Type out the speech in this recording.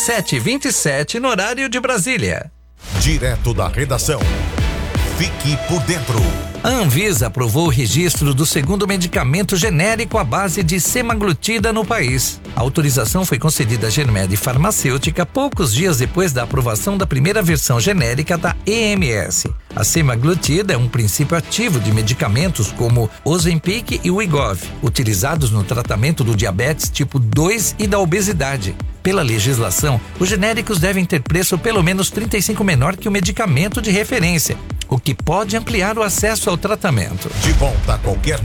7h27 no horário de Brasília. Direto da redação. Fique por dentro. A Anvisa aprovou o registro do segundo medicamento genérico à base de semaglutida no país. A autorização foi concedida à Germed Farmacêutica poucos dias depois da aprovação da primeira versão genérica da EMS. A semaglutida é um princípio ativo de medicamentos como Ozempic e Wegovy, utilizados no tratamento do diabetes tipo 2 e da obesidade. Pela legislação, os genéricos devem ter preço pelo menos 35% menor que o medicamento de referência, o que pode ampliar o acesso ao tratamento. De volta a qualquer